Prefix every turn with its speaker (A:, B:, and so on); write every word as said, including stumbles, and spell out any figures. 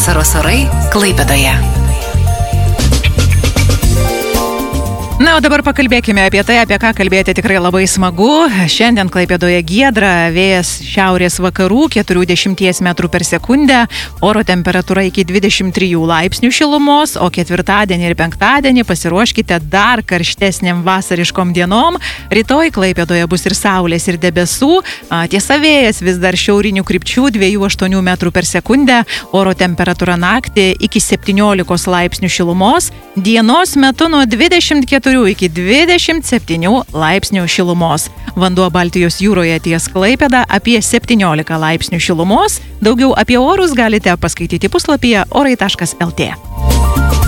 A: Vasaros orai Klaipėdoje.
B: Na, o dabar pakalbėkime apie tai, apie ką kalbėti tikrai labai smagu. Šiandien Klaipėdoje giedra, vėjas šiaurės vakarų, keturiasdešimt metrų per sekundę, oro temperatūra iki dvidešimt trijų laipsnių šilumos, o ketvirtadienį ir penktadienį pasiruoškite dar karštesniam vasariškom dienom. Rytoj Klaipėdoje bus ir saulės, ir debesų. Tiesa, vėjas vis dar šiaurinių krypčių, dviejų aštuonių metrų per sekundę, oro temperatūra naktį iki septyniolikos laipsnių šilumos, dienos metu nuo dvidešimt keturių iki dvidešimt septynių laipsnių šilumos. Vanduo Baltijos jūroje ties Klaipėda apie septyniolika laipsnių šilumos. Daugiau apie orus galite paskaityti puslapyje orai taškas lt.